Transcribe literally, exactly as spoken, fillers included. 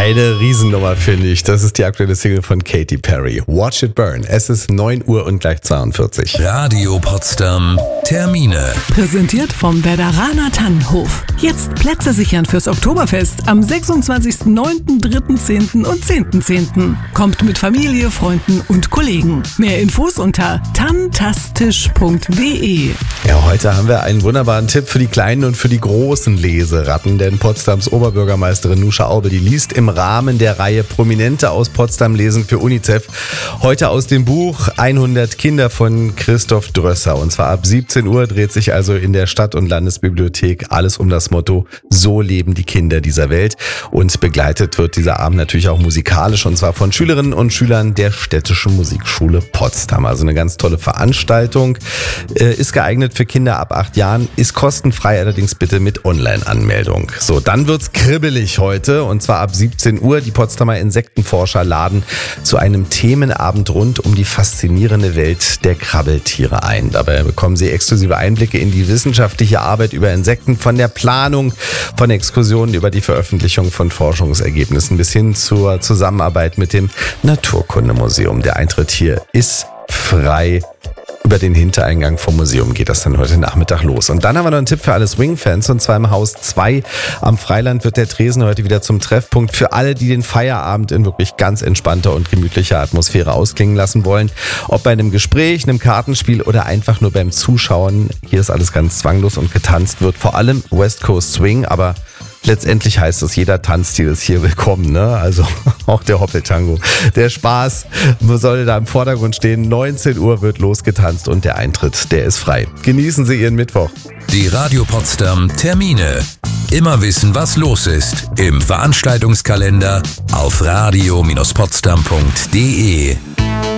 Eine Riesennummer, finde ich. Das ist die aktuelle Single von Katy Perry. Watch It Burn. Es ist neun Uhr und gleich zweiundvierzig. Radio Potsdam Termine. Präsentiert vom Werderaner Tannenhof. Jetzt Plätze sichern fürs Oktoberfest am sechsundzwanzigsten neunten, dritten zehnten und zehnten zehnten Kommt mit Familie, Freunden und Kollegen. Mehr Infos unter tantastisch punkt de. Ja, heute haben wir einen wunderbaren Tipp für die kleinen und für die großen Leseratten, denn Potsdams Oberbürgermeisterin Nuscha Aube, die liest im Rahmen der Reihe Prominente aus Potsdam lesen für UNICEF heute aus dem Buch hundert Kinder von Christoph Drösser. Und zwar ab siebzehn Uhr dreht sich also in der Stadt- und Landesbibliothek alles um das Motto: So leben die Kinder dieser Welt. Und begleitet wird dieser Abend natürlich auch musikalisch, und zwar von Schülerinnen und Schülern der Städtischen Musikschule Potsdam. Also eine ganz tolle Veranstaltung. Äh, ist geeignet für Kinder ab acht Jahren, ist kostenfrei, allerdings bitte mit Online-Anmeldung. So, dann wird's kribbelig heute, und zwar ab siebzehn Uhr. Die Potsdamer Insektenforscher laden zu einem Themenabend rund um die faszinierende Welt der Krabbeltiere ein. Dabei bekommen Sie exklusive Einblicke in die wissenschaftliche Arbeit über Insekten, von der Planung von Exkursionen über die Veröffentlichung von Forschungsergebnissen bis hin zur Zusammenarbeit mit dem Naturkundemuseum. Der Eintritt hier ist frei. Über den Hintereingang vom Museum geht das dann heute Nachmittag los. Und dann haben wir noch einen Tipp für alle Swing-Fans, und zwar im Haus zwei am Freiland wird der Tresen heute wieder zum Treffpunkt für alle, die den Feierabend in wirklich ganz entspannter und gemütlicher Atmosphäre ausklingen lassen wollen. Ob bei einem Gespräch, einem Kartenspiel oder einfach nur beim Zuschauen. Hier ist alles ganz zwanglos und getanzt wird vor allem West Coast Swing, aber letztendlich heißt es, jeder Tanzstil ist hier willkommen, ne? Also auch der Hoppeltango. Der Spaß soll da im Vordergrund stehen. neunzehn Uhr wird losgetanzt und der Eintritt, der ist frei. Genießen Sie Ihren Mittwoch. Die Radio Potsdam Termine. Immer wissen, was los ist im Veranstaltungskalender auf radio Bindestrich potsdam punkt de.